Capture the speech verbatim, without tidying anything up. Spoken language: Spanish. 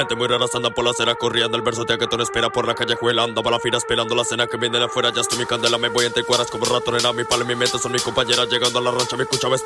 mente muy raras andan por la acera corriendo. El verso te que tú no espera por la callejuela. Andaba la fila esperando la cena que viene de afuera. Ya estoy mi candela, me voy entre cuadras como rato, nena. Mi pala y mi mente son mis compañeras llegando a la rancha. Me escuchaba